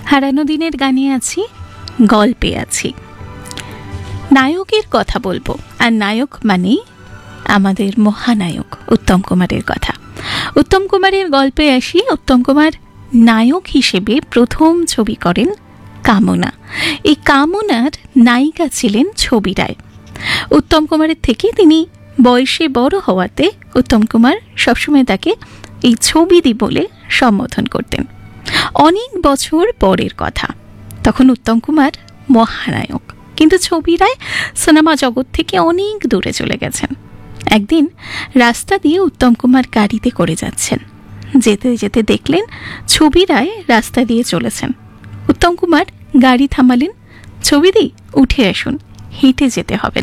হারানো দিনের গানে আছি, গল্পে আছি। নায়কের কথা বলবো, আর নায়ক মানেই আমাদের মহানায়ক উত্তম কুমারের কথা। উত্তম কুমারের গল্পে আসি। উত্তম কুমার নায়ক হিসেবে প্রথম ছবি করেন কামনা। এই কামনার নায়িকা ছিলেন ছবি রায়। উত্তম কুমারের থেকে তিনি বয়সে বড় হওয়াতে উত্তম কুমার সবসময় তাকে এই ছবিদি বলে সম্বোধন করতেন। অনেক বছর পরের কথা, তখন উত্তম কুমার মহানায়ক, কিন্তু ছবি রায় সিনেমা জগৎ থেকে অনেক দূরে চলে গেছেন। একদিন রাস্তা দিয়ে উত্তম কুমার গাড়িতে করে যাচ্ছেন। যেতে যেতে দেখলেন ছবি রায় রাস্তা দিয়ে চলেছেন। উত্তম কুমার গাড়ি থামালেন। ছবিদি, উঠে আসুন, হেঁটে যেতে হবে।